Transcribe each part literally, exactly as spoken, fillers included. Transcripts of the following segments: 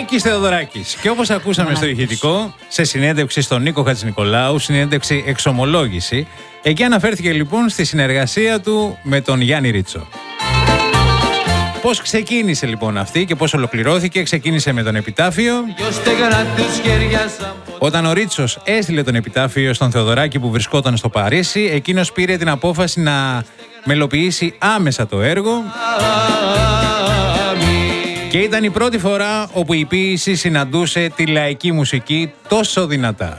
Μίκης Θεοδωράκης. Και όπως ακούσαμε στο ηχητικό, σε συνέντευξη στον Νίκο Χατζηνικολάου, συνέντευξη εξομολόγηση, εκεί αναφέρθηκε λοιπόν στη συνεργασία του με τον Γιάννη Ρίτσο. Πώς ξεκίνησε λοιπόν αυτή και πώς ολοκληρώθηκε? Ξεκίνησε με τον Επιτάφιο. Όταν ο Ρίτσος έστειλε τον Επιτάφιο στον Θεοδωράκη που βρισκόταν στο Παρίσι, εκείνος πήρε την απόφαση να μελοποιήσει άμεσα το έργο. Και ήταν η πρώτη φορά όπου η ποίηση συναντούσε τη λαϊκή μουσική τόσο δυνατά.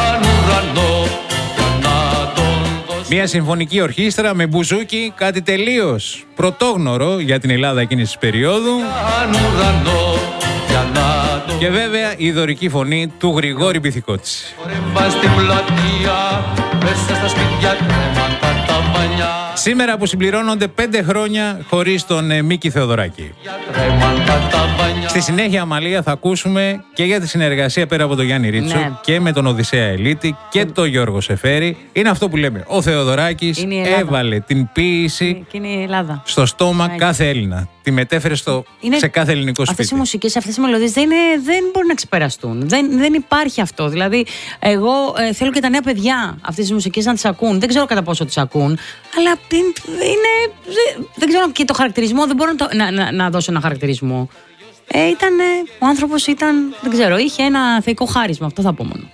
Μια συμφωνική ορχήστρα με μπουζούκι, κάτι τελείως πρωτόγνωρο για την Ελλάδα εκείνης της περίοδου. Και βέβαια η δωρική φωνή του Γρηγόρη Μπιθικότση. Σήμερα που συμπληρώνονται πέντε χρόνια χωρίς τον ε, Μίκη Θεοδωράκη. Στη συνέχεια, Αμαλία, θα ακούσουμε και για τη συνεργασία πέρα από τον Γιάννη Ρίτσο, ναι, και με τον Οδυσσέα Ελίτη και τον Γιώργο Σεφέρη. Είναι αυτό που λέμε. Ο Θεοδωράκης έβαλε την ποίηση είναι η Ελλάδα στο στόμα είναι κάθε Έλληνα. Τη μετέφερε στο, είναι... σε κάθε ελληνικό σπίτι. Αυτές οι μουσικές, αυτές οι μελωδίες δεν, δεν μπορούν να ξεπεραστούν. Δεν, δεν υπάρχει αυτό. Δηλαδή, εγώ ε, θέλω και τα νέα παιδιά αυτές τις μουσικές να τις ακούν. Δεν ξέρω κατά πόσο τις ακούν, αλλά είναι, δεν, δεν ξέρω και το χαρακτηρισμό, δεν μπορώ να, το, να, να, να δώσω ένα χαρακτηρισμό. Ε, ήταν, ο άνθρωπος ήταν, δεν ξέρω, είχε ένα θεϊκό χάρισμα, αυτό θα πω μόνο.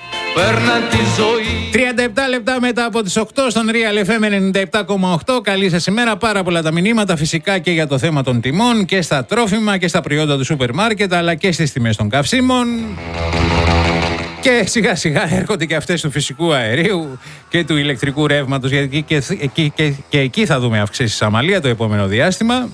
τριάντα επτά λεπτά μετά από τις οκτώ στον Real εφ εμ ενενήντα επτά κόμμα οκτώ. Καλή σας ημέρα, πάρα πολλά τα μηνύματα φυσικά και για το θέμα των τιμών και στα τρόφιμα και στα προϊόντα του σούπερ μάρκετ, αλλά και στις τιμές των καυσίμων. Και σιγά σιγά έρχονται και αυτές του φυσικού αερίου και του ηλεκτρικού ρεύματος, γιατί και, και, και, και, και εκεί θα δούμε αυξήσεις, Αμαλία, το επόμενο διάστημα.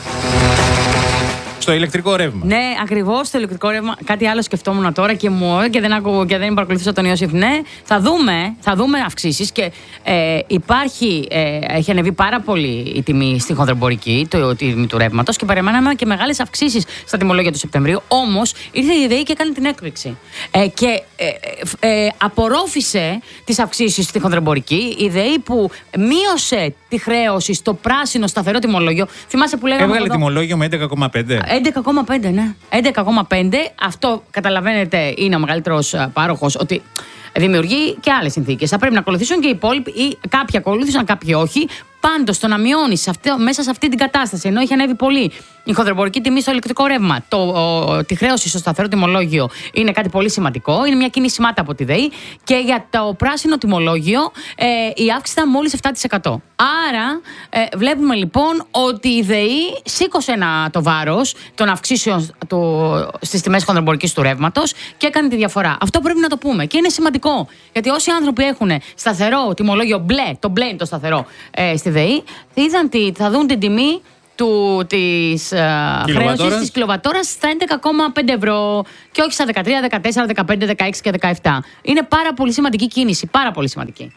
Στο ηλεκτρικό ρεύμα. Ναι, ακριβώς, στο ηλεκτρικό ρεύμα. Κάτι άλλο σκεφτόμουν τώρα και, μου, και δεν ακούω και δεν παρακολουθούσα τον Ιώσιφ. Ναι, θα δούμε, θα δούμε αυξήσεις και ε, υπάρχει, ε, έχει ανεβεί πάρα πολύ η τιμή στη χονδροεμπορική, το, η τιμή του ρεύματος, και περιμέναμε και μεγάλες αυξήσεις στα τιμολόγια του Σεπτεμβρίου. Όμως ήρθε η ΔΕΗ και έκανε την έκπληξη. Ε, και ε, ε, ε, απορρόφησε τις αυξήσεις στη χονδροεμπορική. Η ΔΕΗ που μείωσε τη χρέωση στο πράσινο σταθερό τιμολόγιο. Θυμάσαι που λέγαμε. Έβγαλε εδώ τιμολόγιο με έντεκα κόμμα πέντε. έντεκα κόμμα πέντε, ναι. έντεκα κόμμα πέντε. Αυτό, καταλαβαίνετε, είναι ο μεγαλύτερος πάροχος, ότι δημιουργεί και άλλες συνθήκες. Θα πρέπει να ακολουθήσουν και οι υπόλοιποι, ή κάποιοι ακολούθησαν, κάποιοι όχι. Πάντως, το να μειώνεις μέσα σε αυτή την κατάσταση, ενώ είχε ανέβει πολύ η χονδροεμπορική τιμή στο ηλεκτρικό ρεύμα, το, ο, τη χρέωση στο σταθερό τιμολόγιο, είναι κάτι πολύ σημαντικό. Είναι μια κίνηση μάτα από τη ΔΕΗ. Και για το πράσινο τιμολόγιο, ε, η αύξηση ήταν μόλις επτά τοις εκατό. Άρα, ε, βλέπουμε λοιπόν ότι η ΔΕΗ σήκωσε ένα, το βάρος των αυξήσεων στις τιμές χονδροεμπορικής του ρεύματος και έκανε τη διαφορά. Αυτό πρέπει να το πούμε. Και είναι σημαντικό. Γιατί όσοι άνθρωποι έχουν σταθερό τιμολόγιο μπλε, το μπλε είναι το σταθερό ε, στη ΔΕΗ, θα δουν την τιμή του, της uh, χρέωσης της κιλοβατόρας στα έντεκα κόμμα πέντε ευρώ και όχι στα δεκατρία, δεκατέσσερα, δεκαπέντε, δεκαέξι και δεκαεπτά. Είναι πάρα πολύ σημαντική κίνηση, πάρα πολύ σημαντική.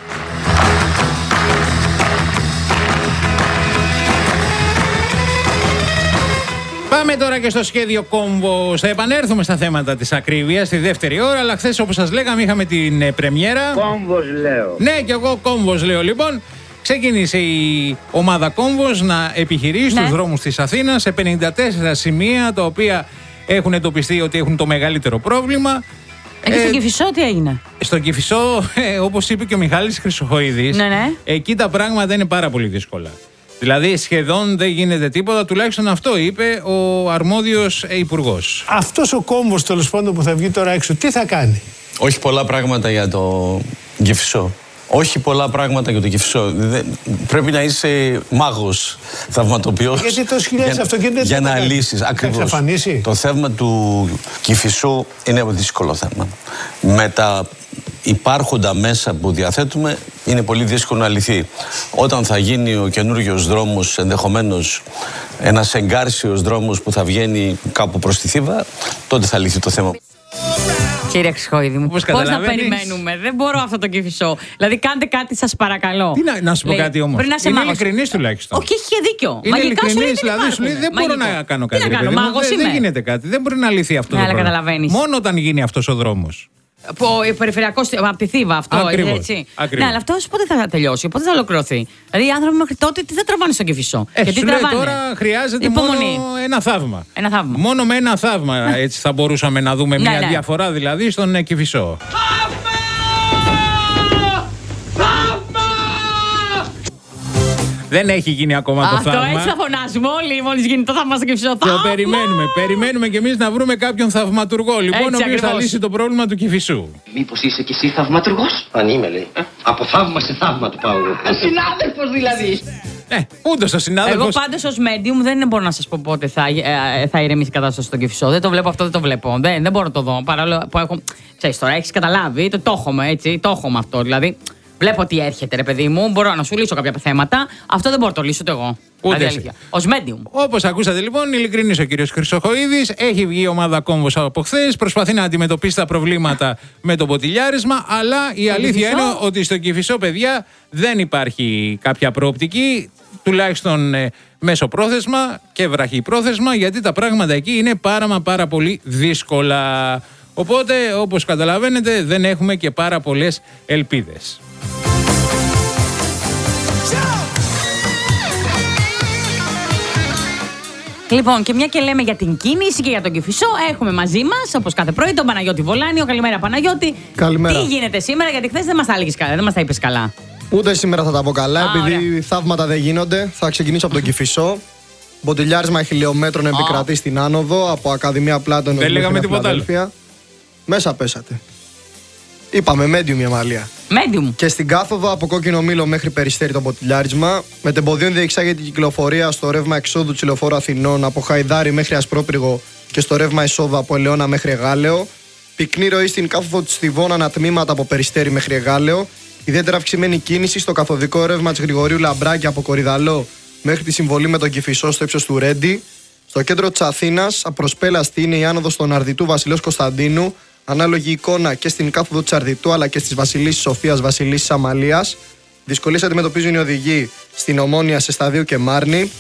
Πάμε τώρα και στο σχέδιο Κόμβος. Θα επανέλθουμε στα θέματα της ακρίβειας στη δεύτερη ώρα, αλλά χθες, όπως σας λέγαμε, είχαμε την ε, πρεμιέρα. Κόμβος λέω. Ναι, και εγώ Κόμβος λέω. Λοιπόν, ξεκίνησε η ομάδα Κόμβος να επιχειρεί στους, ναι, δρόμους της Αθήνας σε πενήντα τέσσερα σημεία, τα οποία έχουν εντοπιστεί ότι έχουν το μεγαλύτερο πρόβλημα. Και ε, στον Κηφισό τι έγινε? Στον Κηφισό, ε, όπως είπε και ο Μιχάλης Χρυσοχοίδης, ναι, ναι, εκεί τα πράγματα είναι πάρα πολύ δύσκολα. Δηλαδή σχεδόν δεν γίνεται τίποτα, τουλάχιστον αυτό είπε ο αρμόδιος υπουργός. Αυτός ο κόμβος, τέλος πάντων, που θα βγει τώρα έξω, τι θα κάνει? Όχι πολλά πράγματα για το Κηφισό. Όχι πολλά πράγματα για το Κηφισό. Πρέπει να είσαι μάγος, θαυματοποιός. Γιατί το χιλιάδες αυτοκίνητα για να λύσεις. Ακριβώς. Το θέμα του Κηφισού είναι ένα δύσκολο θέμα. Με τα υπάρχοντα μέσα που διαθέτουμε είναι πολύ δύσκολο να λυθεί. Όταν θα γίνει ο καινούριος δρόμος, ενδεχομένως ένας εγκάρσιος δρόμος που θα βγαίνει κάπου προς τη Θήβα, τότε θα λυθεί το θέμα. Κύριε Χρυσοχοίδη μου, πώς να περιμένουμε? Δεν μπορώ αυτό το Κηφισό. Δηλαδή, κάντε κάτι, σας παρακαλώ. Τι να, να σου πω κάτι όμως. Είναι ειλικρινής τουλάχιστον. Όχι, είχε δίκιο. Είναι ειλικρινής, δηλαδή σου λέει δεν μπορώ να κάνω κάτι. Τι να κάνω, μάγος είμαι. Δεν γίνεται κάτι. Δεν μπορεί να λυθεί αυτό το πρόβλημα. Μόνο όταν γίνει αυτός ο δρόμος. Περιφερειακό από τη Θήβα αυτό. Ακριβώς, έτσι. ακριβώς. Ναι, αλλά αυτό πότε θα τελειώσει, πότε θα ολοκληρωθεί. Δηλαδή οι άνθρωποι μέχρι τότε τι θα τραβάνε στον Κηφισό. Ε, Γιατί σου λέει, τραβάνε. τώρα χρειάζεται Υπομονή. μόνο ένα θαύμα. Ένα θαύμα. Μόνο με ένα θαύμα έτσι θα μπορούσαμε να δούμε Ναι, μια ναι. διαφορά δηλαδή στον Κηφισό. Δεν έχει γίνει ακόμα το Αυτό θαύμα. έτσι θα φωνάζουμε όλοι μόλις γίνει το θαύμα στο Κηφισό. Και το περιμένουμε. Περιμένουμε κι εμείς να βρούμε κάποιον θαυματουργό. Λοιπόν, Έτσι ο οποίος θα ακριβώς. λύσει το πρόβλημα του Κηφισού. Μήπως είσαι κι εσύ θαυματουργός? Αν είμαι, λέει. Ε? Από θαύμα σε θαύμα του πάω εγώ. Συνάδελφος δηλαδή. Ναι, ούτως ο Εγώ συνάδελφος. πάντως ως medium δεν μπορώ να σας πω πότε θα, ε, θα ηρεμήσει η κατάσταση στον Κηφισό. Δεν το βλέπω αυτό, δεν το βλέπω. Δεν, δεν μπορώ να το δω. Παρόλο που έχω. Ξέρεις τώρα, έχεις καταλάβει, το, το έχουμε έτσι. Το έχουμε αυτό. Δηλαδή, βλέπω τι έρχεται, ρε παιδί μου. Μπορώ να σου λύσω κάποια θέματα. Αυτό δεν μπορώ να το λύσω ούτε εγώ. Ούτε Δηλαδή, εσύ. αλήθεια. Ως medium. Όπως ακούσατε λοιπόν, ειλικρινής ο κύριος Χρυσοχοΐδης. Έχει βγει η ομάδα Κόμβος από χθες. Προσπαθεί να αντιμετωπίσει τα προβλήματα με το ποτηλιάρισμα. Αλλά η αλήθεια Κηφισό. είναι ότι στο Κηφισό, παιδιά, δεν υπάρχει κάποια προοπτική. Τουλάχιστον ε, μέσο πρόθεσμα και βραχυπρόθεσμα. Γιατί τα πράγματα εκεί είναι πάρα μα πάρα πολύ δύσκολα. Οπότε, όπως καταλαβαίνετε, δεν έχουμε και πάρα πολλές ελπίδες. Λοιπόν, και μια και λέμε για την κίνηση και για τον Κηφισό, έχουμε μαζί μας, όπως κάθε πρωί, τον Παναγιώτη Βολάνιο. Καλημέρα, Παναγιώτη. Καλημέρα. Τι γίνεται σήμερα, γιατί χθες δεν μας τα έλεγες καλά, δεν μας τα είπες καλά. Ούτε σήμερα θα τα πω καλά, Α, επειδή ωραία. θαύματα δεν γίνονται. Θα ξεκινήσω από τον Κηφισό. Μποτιλιάρισμα χιλιόμετρων επικρατεί στην άνοδο από Ακαδημία Πλάτων. Δεν λέγαμε τίποτα άλλο. Μέσα πέσατε. Είπαμε medium η Αμαλία. Medium. Και στην κάθοδο από Κόκκινο Μήλο μέχρι Περιστέρι το μποτιλιάρισμα. Με τεμποδίων διεξάγεται την κυκλοφορία στο ρεύμα εξόδου της Λεωφόρου Αθηνών από Χαϊδάρι μέχρι Ασπρόπυργο και στο ρεύμα εισόδου από Ελαιώνα μέχρι Εγάλεο. Πυκνή ροή στην κάθοδο της Θηβών ανατμήματα από Περιστέρι μέχρι Εγάλεο. Ιδιαίτερα αυξημένη κίνηση στο καθοδικό ρεύμα της Γρηγορίου Λαμπράκη από Κορυδαλό μέχρι τη συμβολή με τον Κηφισό στο ύψος του Ρέντι. Στο κέντρο της Αθήνας, απροσπέλαστη είναι η άνοδος των Αρδιτού Βασιλέως Κωνσταντίνου. Ανάλογη εικόνα και στην κάθοδο της Αρδιτού αλλά και στις Βασιλίσσης Σοφίας Βασιλίσσης Αμαλίας. Δυσκολίες αντιμετωπίζουν οι οδηγοί στην Ομόνια, σε Σταδίου και Μάρνη.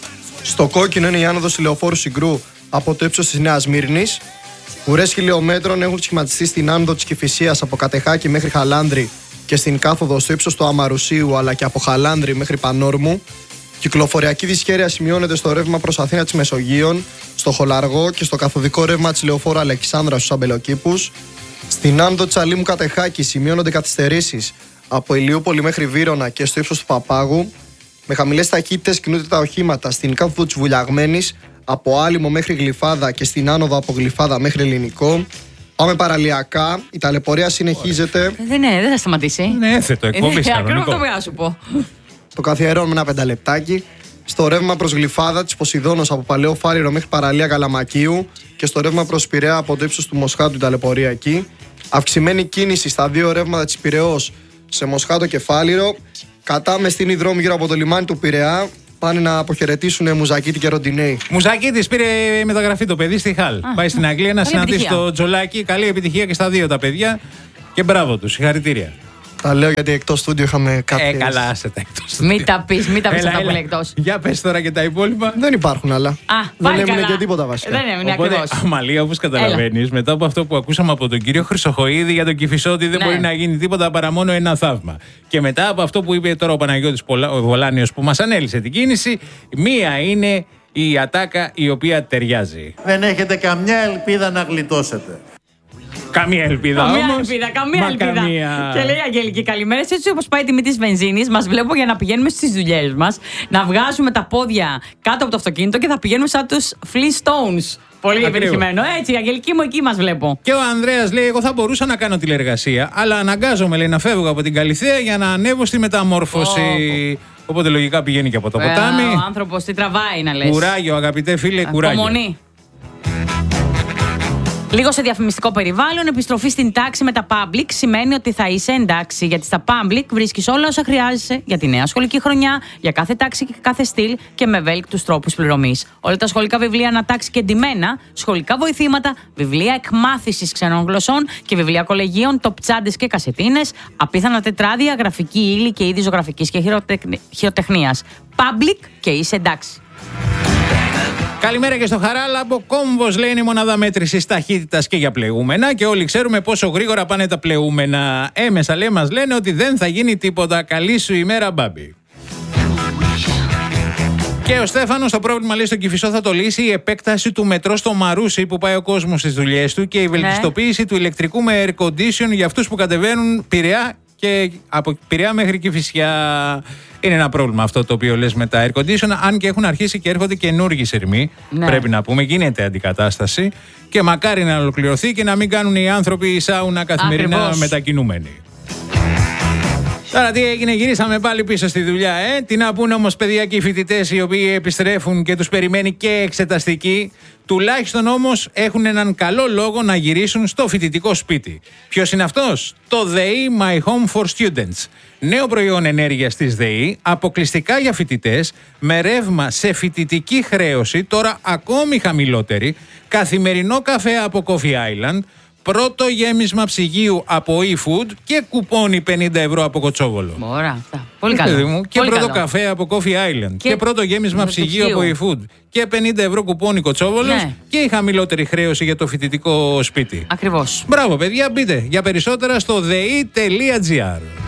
Στο κόκκινο είναι η άνοδος ηλεοφόρου Συγκρού από το ύψος της Νέας Μύρνης. Ουρές χιλιόμετρων έχουν σχηματιστεί στην άνοδο της Κηφισίας από Κατεχάκη μέχρι Χαλάνδρη και στην κάθοδο στο ύψος του Αμαρουσίου αλλά και από Χαλάνδρη μέχρι Πανόρμου. Κυκλοφοριακή δυσχέρεια σημειώνεται στο ρεύμα προς Αθήνα της Μεσογείων, στο Χολαργό και στο καθοδικό ρεύμα της Λεωφόρου Αλεξάνδρα στους Αμπελοκήπους. Στην άνοδο της Αλήμου Κατεχάκη σημειώνονται καθυστερήσεις από Ηλιούπολη μέχρι Βύρωνα και στο ύψος του Παπάγου. Με χαμηλές ταχύτητες κινούνται τα οχήματα στην κάθοδο της Βουλιαγμένης από Άλυμο μέχρι Γλυφάδα και στην άνοδο από Γλυφάδα μέχρι Ελληνικό. Πάμε παραλιακά, η ταλαιπωρία συνεχίζεται. Δεν, είναι, δεν θα σταματήσει. Είναι έθετο, εκπομπή Ακριβώς κανονικό. το πήγα να σου πω. Το καθιερώνουμε ένα πενταλεπτάκι. Στο ρεύμα προς Γλυφάδα της Ποσειδώνος από Παλαιό Φάριρο μέχρι παραλία Καλαμακίου και στο ρεύμα προς Πειραιά από το ύψος του Μοσχάτου η ταλαιπωρία εκεί. Αυξημένη κίνηση στα δύο ρεύματα της Πειραιώς σε Μοσχάτο και Φάληρο. Κατά με στην δρόμοι γύρω από το λιμάνι του Πειραιά. Πάνε να αποχαιρετήσουν Μουζακίτη και Ροντινέη. Μουζακίτης πήρε μεταγραφή το παιδί στη Χαλ. Πάει στην Αγγλία να καλή συναντήσει επιτυχία. το Τζολάκι. Καλή επιτυχία και στα δύο τα παιδιά. Και μπράβο του, συγχαρητήρια. Τα λέω γιατί εκτός στούντιο είχαμε κάποιες... Ε, καλά, άσε τα εκτός. Μην τα πεις, μην τα πεις Έλα, αυτά που έλα. λέει εκτός. Για πες τώρα και τα υπόλοιπα. Δεν υπάρχουν άλλα. Α, Δεν πάλι έμεινε καλά. και τίποτα βασικά. Δεν έμεινε Οπότε, ακριβώς. Αμαλία, όπως καταλαβαίνεις, μετά από αυτό που ακούσαμε από τον κύριο Χρυσοχοΐδη για τον Κηφισό, ότι δεν Ναι. μπορεί να γίνει τίποτα παρά μόνο ένα θαύμα. Και μετά από αυτό που είπε τώρα ο Παναγιώτης Πολα- ο Βολάνιος που μας ανέλησε την κίνηση, μία είναι η ατάκα η οποία ταιριάζει. Δεν έχετε καμιά ελπίδα να γλιτώσετε. Καμία ελπίδα Καμία όμως. ελπίδα, καμία Μα ελπίδα. καμία. Και λέει η Αγγελική, καλημέρα. Έτσι όπως πάει η τιμή της βενζίνης, μας βλέπω για να πηγαίνουμε στις δουλειές μας, να βγάζουμε τα πόδια κάτω από το αυτοκίνητο και θα πηγαίνουμε σαν τους Flintstones. Πολύ Ακριβώς. επιτυχημένο. Έτσι, η Αγγελική μου εκεί μας βλέπω. Και ο Ανδρέας λέει: εγώ θα μπορούσα να κάνω τηλεργασία, αλλά αναγκάζομαι λέει, να φεύγω από την Καλιθέα για να ανέβω στη μεταμόρφωση. Οπότε λογικά πηγαίνει και από το Ε, ποτάμι. Ο άνθρωπος τι τραβάει να λες. Κουράγιο, αγαπητέ φίλε, κουράγιο. Απομονή. Λίγο σε διαφημιστικό περιβάλλον, επιστροφή στην τάξη με τα public σημαίνει ότι θα είσαι εντάξει. Γιατί στα public βρίσκεις όλα όσα χρειάζεσαι για τη νέα σχολική χρονιά, για κάθε τάξη και κάθε στυλ και με ευέλικτους τρόπους πληρωμής. Όλα τα σχολικά βιβλία ανατάξει και εντυμένα, σχολικά βοηθήματα, βιβλία εκμάθησης ξένων γλωσσών και βιβλία κολεγίων, τοπτσάντες και κασετίνες, απίθανα τετράδια, γραφική ύλη και είδη ζωγραφικής και χειροτεχνίας. Public και είσαι εντάξει. Καλημέρα και στο Χαράλαμπο. Κόμβος λέει είναι η μονάδα μέτρησης ταχύτητας και για πλεούμενα και όλοι ξέρουμε πόσο γρήγορα πάνε τα πλεούμενα. Έμεσα λέει μας λένε ότι δεν θα γίνει τίποτα. Καλή σου ημέρα, Μπάμπη. Και ο Στέφανος το πρόβλημα λέει στον Κηφισό θα το λύσει η επέκταση του μετρό στο Μαρούσι που πάει ο κόσμος στις δουλειές του και η βελτιστοποίηση ναι. του ηλεκτρικού με air condition για αυτούς που κατεβαίνουν Πειραιά και από Πειραιά μέχρι Κηφισιά. Είναι ένα πρόβλημα αυτό το οποίο λες με τα air condition, αν και έχουν αρχίσει και έρχονται καινούργιοι σειρμοί. Ναι. Πρέπει να πούμε, γίνεται αντικατάσταση και μακάρι να ολοκληρωθεί και να μην κάνουν οι άνθρωποι σάουνα καθημερινά Ακριβώς. μετακινούμενοι. Τώρα τι έγινε, γυρίσαμε πάλι πίσω στη δουλειά, ε. Τι να πούνε όμως παιδιά και οι φοιτητές οι οποίοι επιστρέφουν και τους περιμένει και εξεταστική. Τουλάχιστον όμως έχουν έναν καλό λόγο να γυρίσουν στο φοιτητικό σπίτι. Ποιος είναι αυτός? Το ΔΕΗ My Home for Students. Νέο προϊόν ενέργειας της ΔΕΗ, αποκλειστικά για φοιτητές, με ρεύμα σε φοιτητική χρέωση, τώρα ακόμη χαμηλότερη, καθημερινό καφέ από Coffee Island, πρώτο γέμισμα ψυγείου από eFood και κουπόνι πενήντα ευρώ από Κοτσόβολο. Ωραία, αυτά. Πολύ καλό. Μου, και Πολύ πρώτο καλό. καφέ από Coffee Island. Και, και πρώτο γέμισμα ψυγείου από eFood. Και πενήντα ευρώ κουπόνι Κοτσόβολος. Ναι. Και η χαμηλότερη χρέωση για το φοιτητικό σπίτι. Ακριβώς. Μπράβο, παιδιά, μπείτε για περισσότερα στο δε ι τελεία τζι άρ.